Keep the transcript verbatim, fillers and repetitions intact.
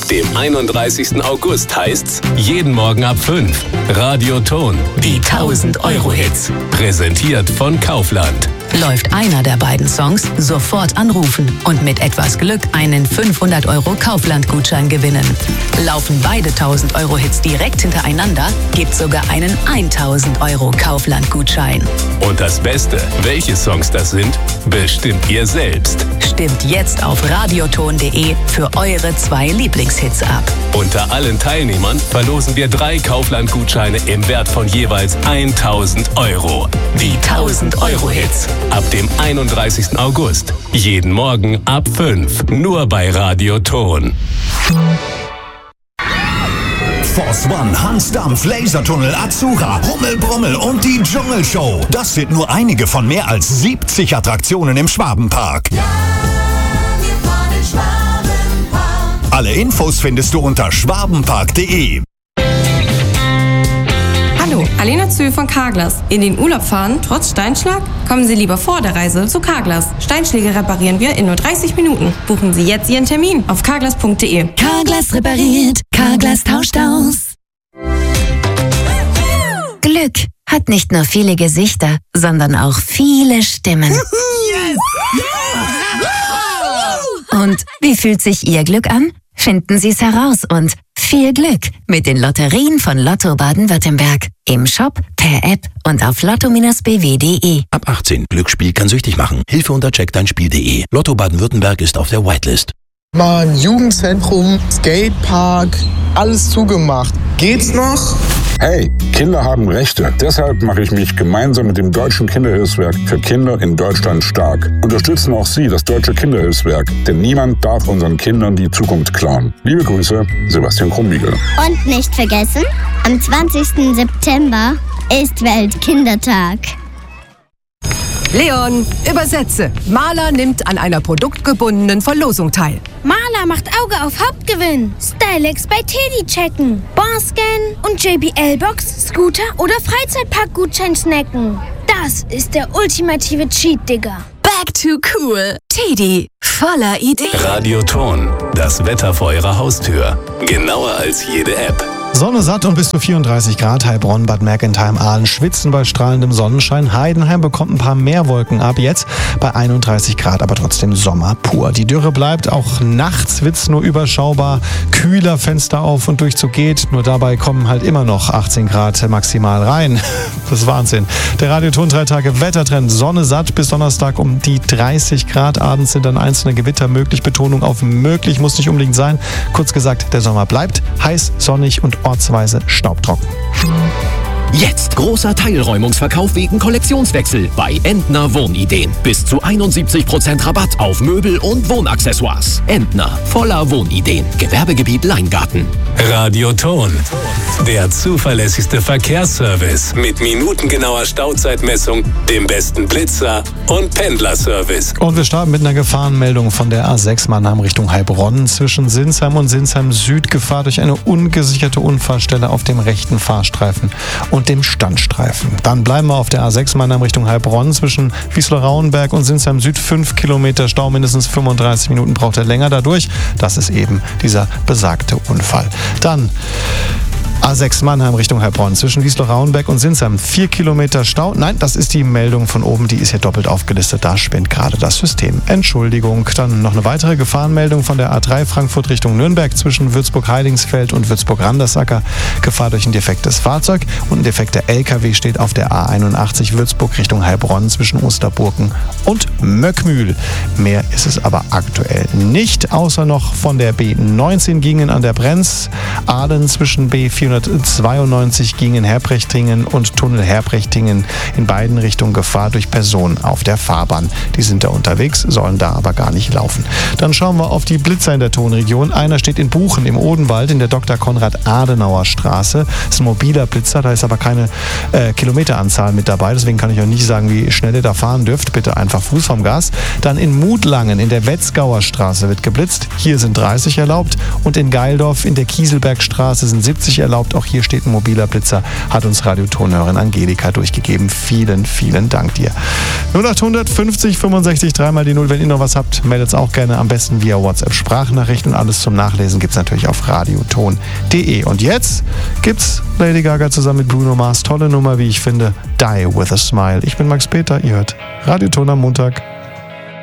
Ab dem einunddreißigsten August heißt's jeden Morgen ab fünf. Radioton, die tausend-Euro-Hits. Präsentiert von Kaufland. Läuft einer der beiden Songs, sofort anrufen und mit etwas Glück einen fünfhundert Euro Kaufland-Gutschein gewinnen. Laufen beide tausend-Euro-Hits direkt hintereinander, gibt's sogar einen tausend Euro Kaufland-Gutschein. Und das Beste, welche Songs das sind, bestimmt ihr selbst. Stimmt jetzt auf radioton punkt de für eure zwei Lieblingshits ab. Unter allen Teilnehmern verlosen wir drei Kaufland-Gutscheine im Wert von jeweils tausend Euro. Die tausend-Euro-Hits. Ab dem einunddreißigsten August. Jeden Morgen ab fünf. Nur bei Radioton. Force One, Hansdampf, Lasertunnel, Azura, Rummel, Brummel und die Dschungelshow. Das sind nur einige von mehr als siebzig Attraktionen im Schwabenpark. Ja, wir fahren in Schwabenpark. Alle Infos findest du unter schwabenpark punkt de. Hallo, Alena Zühl von Carglass. In den Urlaub fahren, trotz Steinschlag? Kommen Sie lieber vor der Reise zu Carglass. Steinschläge reparieren wir in nur dreißig Minuten. Buchen Sie jetzt Ihren Termin auf carglass punkt de. Carglass repariert, Carglass tauscht aus. Glück hat nicht nur viele Gesichter, sondern auch viele Stimmen. Und wie fühlt sich Ihr Glück an? Finden Sie es heraus und viel Glück mit den Lotterien von Lotto Baden-Württemberg. Im Shop, per App und auf lotto Bindestrich b w punkt de. Ab achtzehn. Glücksspiel kann süchtig machen. Hilfe unter check dein spiel punkt de. Lotto Baden-Württemberg ist auf der Whitelist. Mann, Jugendzentrum, Skatepark, alles zugemacht. Geht's noch? Hey, Kinder haben Rechte. Deshalb mache ich mich gemeinsam mit dem Deutschen Kinderhilfswerk für Kinder in Deutschland stark. Unterstützen auch Sie das Deutsche Kinderhilfswerk, denn niemand darf unseren Kindern die Zukunft klauen. Liebe Grüße, Sebastian Krumbiegel. Und nicht vergessen, am zwanzigsten September ist Weltkindertag. Leon, übersetze. Maler nimmt an einer produktgebundenen Verlosung teil. Maler macht Auge auf Hauptgewinn. Stylex bei Teddy checken. Barscan und J B L-Box, Scooter oder Freizeitparkgutschein snacken. Das ist der ultimative Cheat, Digga. Back to cool. Teddy, voller Ideen. Radioton, das Wetter vor Ihrer Haustür. Genauer als jede App. Sonne satt und bis zu vierunddreißig Grad. Heilbronn, Bad Mergentheim, Aalen schwitzen bei strahlendem Sonnenschein. Heidenheim bekommt ein paar mehr Wolken ab. Jetzt bei einunddreißig Grad, aber trotzdem Sommer pur. Die Dürre bleibt. Auch nachts wird's nur überschaubar. Kühler, Fenster auf und Durchzug geht. Nur dabei kommen halt immer noch achtzehn Grad maximal rein. Das ist Wahnsinn. Der Radioton drei Tage Wettertrend. Sonne satt bis Donnerstag um die dreißig Grad. Abends sind dann einzelne Gewitter möglich. Betonung auf möglich, muss nicht unbedingt sein. Kurz gesagt, der Sommer bleibt heiß, sonnig und ortsweise staubtrocken. Jetzt großer Teilräumungsverkauf wegen Kollektionswechsel bei Entner Wohnideen. Bis zu einundsiebzig Prozent Rabatt auf Möbel und Wohnaccessoires. Entner, voller Wohnideen. Gewerbegebiet Leingarten. Radioton, der zuverlässigste Verkehrsservice mit minutengenauer Stauzeitmessung, dem besten Blitzer und Pendlerservice. Und wir starten mit einer Gefahrenmeldung von der A sechs Mannheim Richtung Heilbronn. Zwischen Sinsheim und Sinsheim Süd Gefahr durch eine ungesicherte Unfallstelle auf dem rechten Fahrstreifen und dem Standstreifen. Dann bleiben wir auf der A sechs Mannheim Richtung Heilbronn. Zwischen Wiesler-Rauenberg und Sinsheim Süd fünf Kilometer Stau, mindestens fünfunddreißig Minuten braucht er länger dadurch. Das ist eben dieser besagte Unfall. Dann A sechs Mannheim Richtung Heilbronn. Zwischen Wiesler-Rauenberg und Sinsheim vier Kilometer Stau. Nein, das ist die Meldung von oben, die ist hier doppelt aufgelistet. Da spinnt gerade das System. Entschuldigung. Dann noch eine weitere Gefahrenmeldung von der A drei Frankfurt Richtung Nürnberg. Zwischen Würzburg-Heidingsfeld und Würzburg-Randersacker. Gefahr durch ein defektes Fahrzeug. Und ein defekter L K W steht auf der A einundachtzig Würzburg Richtung Heilbronn zwischen Osterburken und Möckmühl. Mehr ist es aber aktuell nicht. Außer noch von der B neunzehn gingen an der Brenz. Ahlen zwischen B vierhundertzweiundneunzig gingen Herbrechtingen und Tunnel Herbrechtingen in beiden Richtungen Gefahr durch Personen auf der Fahrbahn. Die sind da unterwegs, sollen da aber gar nicht laufen. Dann schauen wir auf die Blitzer in der Tonregion. Einer steht in Buchen im Odenwald in der Doktor Konrad Adenauer Straße. Das ist ein mobiler Blitzer, da ist aber keine äh, Kilometeranzahl mit dabei. Deswegen kann ich auch nicht sagen, wie schnell ihr da fahren dürft. Bitte einfach Fuß vom Gas. Dann in Mutlangen in der Wetzgauer Straße wird geblitzt. Hier sind dreißig erlaubt. Und in Geildorf in der Kieselbergstraße sind siebzig erlaubt. überhaupt. Auch hier steht ein mobiler Blitzer, hat uns Radiotonhörerin Angelika durchgegeben. Vielen, vielen Dank dir. null acht fünfzig fünfundsechzig dreimal die null. Wenn ihr noch was habt, meldet es auch gerne. Am besten via WhatsApp-Sprachnachrichten. Und alles zum Nachlesen gibt es natürlich auf radioton punkt de. Und jetzt gibt's Lady Gaga zusammen mit Bruno Mars. Tolle Nummer, wie ich finde. Die with a Smile. Ich bin Max Peter. Ihr hört Radioton am Montag.